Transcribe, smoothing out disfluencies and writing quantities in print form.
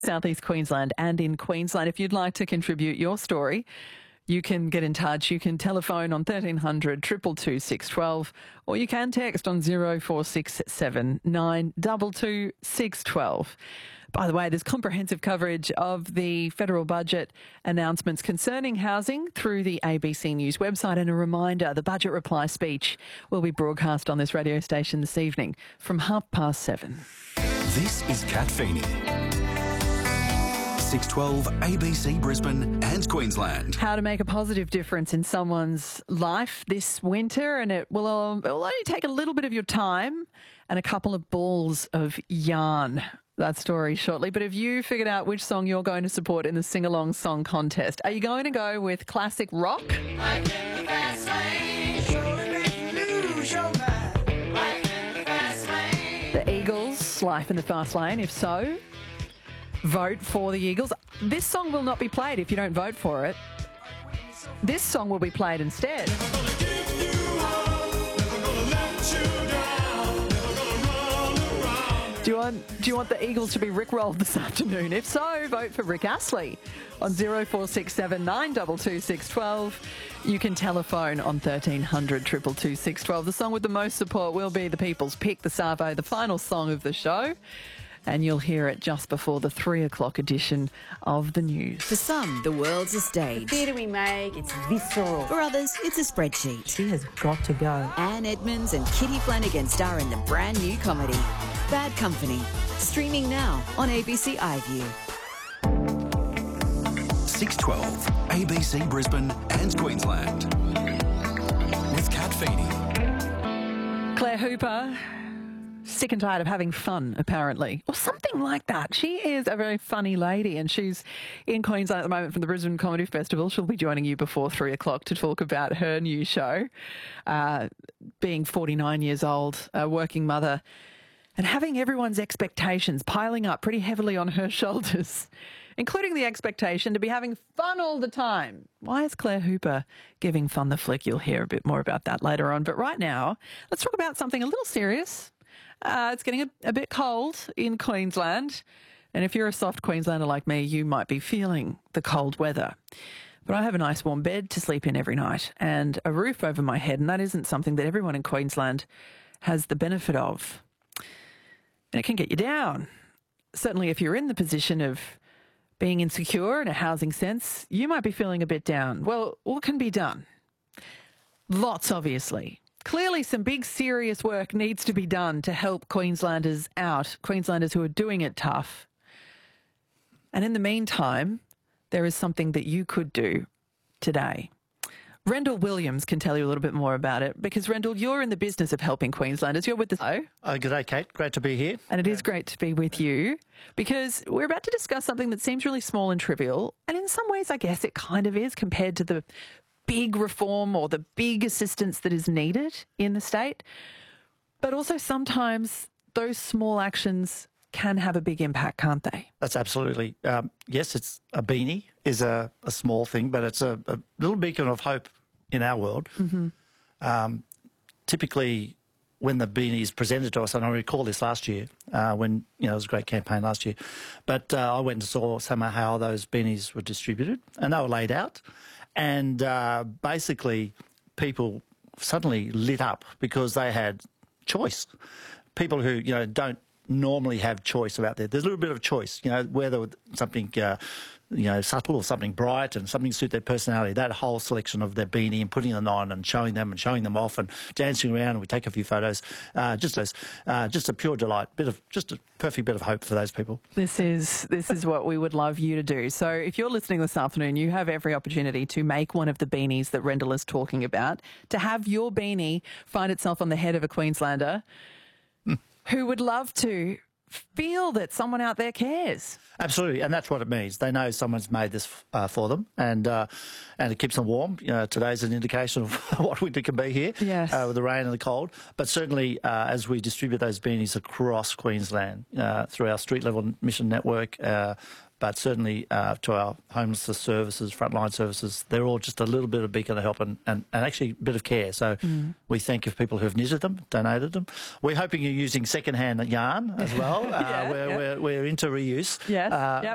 Southeast Queensland and in Queensland. If you'd like to contribute your story, you can get in touch. You can telephone on 1300 222 612 or you can text on 0467 922 612. By the way, there's comprehensive coverage of the federal budget announcements concerning housing through the ABC News website. And a reminder, the budget reply speech will be broadcast on this radio station this evening from 7:30. This is Kat Feeney. 612 ABC Brisbane and Queensland. How to make a positive difference in someone's life this winter, and it will only take a little bit of your time and a couple of balls of yarn. That story shortly. But have you figured out which song you're going to support in the sing-along song contest? Are you going to go with classic rock? The Eagles, Life in the Fast Lane. If so, vote for the Eagles. This song will not be played if you don't vote for it. This song will be played instead. Do you want the Eagles to be rickrolled this afternoon? If so, vote for Rick Astley on 0467 922 612. You can telephone on 1300 222 612. The song with the most support will be The People's Pick, the Savo, the final song of the show. And you'll hear it just before the 3 o'clock edition of the news. For some, the world's a stage. The theatre we make, it's visceral. For others, it's a spreadsheet. She has got to go. Anne Edmonds and Kitty Flanagan star in the brand new comedy, Bad Company. Streaming now on ABC iView. 612 ABC Brisbane and Queensland. With Kat Feeney. Claire Hooper, sick and tired of having fun, apparently, or something like that. She is a very funny lady, and she's in Queensland at the moment from the Brisbane Comedy Festival. She'll be joining you before 3 o'clock to talk about her new show. Being 49 years old, a working mother, and having everyone's expectations piling up pretty heavily on her shoulders, including the expectation to be having fun all the time. Why is Claire Hooper giving fun the flick? You'll hear a bit more about that later on. But right now, let's talk about something a little serious. It's getting a bit cold in Queensland. And if you're a soft Queenslander like me, you might be feeling the cold weather. But I have a nice warm bed to sleep in every night and a roof over my head, and that isn't something that everyone in Queensland has the benefit of. And it can get you down. Certainly if you're in the position of being insecure in a housing sense, you might be feeling a bit down. Well, what can be done? Lots, obviously. Clearly some big serious work needs to be done to help Queenslanders out, Queenslanders who are doing it tough. And in the meantime, there is something that you could do today. Rendell Williams can tell you a little bit more about it because, Rendell, you're in the business of helping Queenslanders. You're with the show. Good day, Kate. Great to be here. And it is great to be with you because we're about to discuss something that seems really small and trivial, and in some ways I guess it kind of is compared to the big reform or the big assistance that is needed in the state. But also sometimes those small actions can have a big impact, can't they? That's absolutely. Yes, it's a beanie is a small thing, but it's a little beacon of hope in our world. Mm-hmm. Typically, when the beanie is presented to us, and I recall this last year, when it was a great campaign last year, but I went and saw somehow how those beanies were distributed, and they were laid out, and basically people suddenly lit up because they had choice. People who don't normally have choice about that. There's a little bit of choice, whether something subtle or something bright and something suit their personality. That whole selection of their beanie and putting it on and showing them off and dancing around, and we take a few photos. Just a pure delight. Just a perfect bit of hope for those people. This is what we would love you to do. So if you're listening this afternoon, you have every opportunity to make one of the beanies that Rendell is talking about, to have your beanie find itself on the head of a Queenslander who would love to feel that someone out there cares. Absolutely, and that's what it means. They know someone's made this for them, and it keeps them warm. Today's an indication of what winter can be here, yes, with the rain and the cold. But certainly, as we distribute those beanies across Queensland through our street-level mission network, but certainly to our homelessness services, frontline services, they're all just a little bit of beacon of help and actually a bit of care. So we thank you for people who have knitted them, donated them. We're hoping you're using second-hand yarn as well. We're into reuse. Yes.